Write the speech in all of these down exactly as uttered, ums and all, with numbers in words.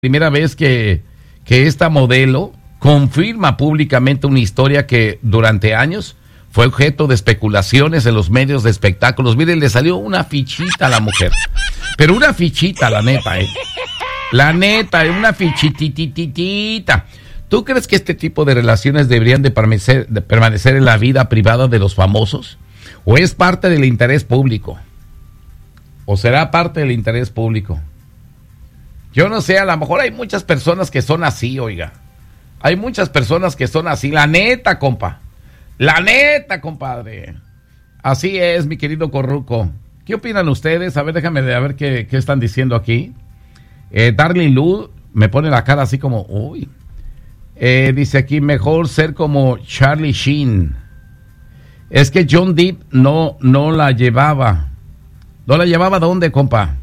Primera vez que, que esta modelo confirma públicamente una historia que durante años fue objeto de especulaciones en los medios de espectáculos. Miren, le salió una fichita a la mujer, pero una fichita, la neta, ¿eh? La neta, una fichitititita. ¿Tú crees que este tipo de relaciones deberían de permanecer, de permanecer en la vida privada de los famosos? ¿O es parte del interés público? ¿O será parte del interés público? Yo no sé, a lo mejor hay muchas personas que son así, oiga. Hay muchas personas que son así, la neta, compa. La neta, compadre. Así es, mi querido Corruco. ¿Qué opinan ustedes? A ver, déjame de a ver qué, qué están diciendo aquí. Eh, Darling Lu me pone la cara así como, uy. Eh, dice aquí, mejor ser como Charlie Sheen. Es que John Depp no, no la llevaba. ¿No la llevaba dónde, compa?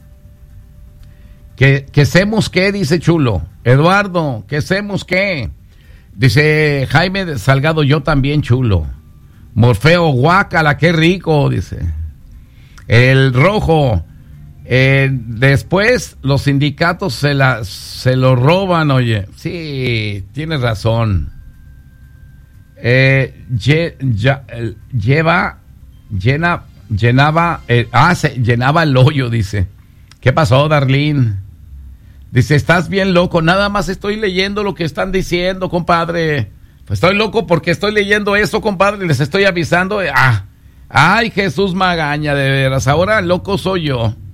Que, que semos qué, dice Chulo. Eduardo, que semos qué. Dice Jaime Salgado, yo también, Chulo. Morfeo, guácala, qué rico, dice. El Rojo, eh, después los sindicatos se, la, se lo roban, oye. Sí, tienes razón. Eh, lle, ya, lleva, llena, llenaba, eh, ah, se llenaba el hoyo, dice. ¿Qué pasó, Darlene? Dice, estás bien loco, nada más estoy leyendo lo que están diciendo, compadre. Pues estoy loco porque estoy leyendo eso, compadre, les estoy avisando. Ah, ay, Jesús Magaña, de veras, ahora loco soy yo.